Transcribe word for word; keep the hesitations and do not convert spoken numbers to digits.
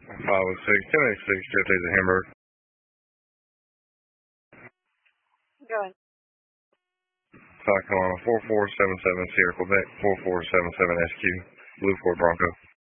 five oh six, ten eighty-six, Jet Days of Hamburg. Go ahead. South Carolina, four four seven seven, Sierra, Quebec, four four seven seven S Q, Blue Ford Bronco.